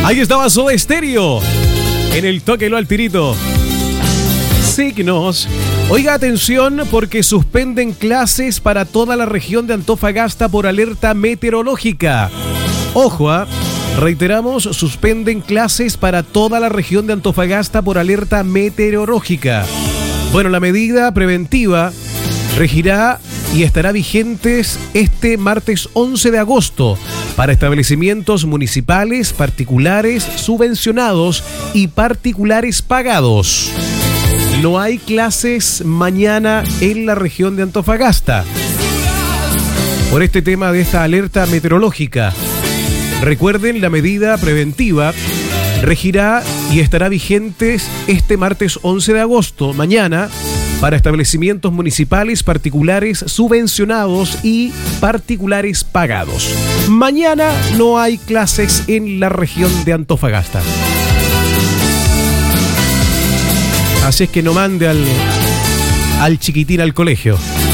Ahí estaba Soda Stereo en el Tóquelo al Tirito. Signos. Oiga, atención, porque suspenden clases para toda la región de Antofagasta por alerta meteorológica. Ojo, reiteramos, suspenden clases para toda la región de Antofagasta por alerta meteorológica. Bueno, la medida preventiva regirá y estará vigentes este martes 11 de agosto para establecimientos municipales, particulares, subvencionados y particulares pagados. No hay clases mañana en la región de Antofagasta por este tema de esta alerta meteorológica. Recuerden, la medida preventiva regirá y estará vigente este martes 11 de agosto, mañana, para establecimientos municipales, particulares, subvencionados y particulares pagados. Mañana no hay clases en la región de Antofagasta. Así es que no mande al chiquitín al colegio.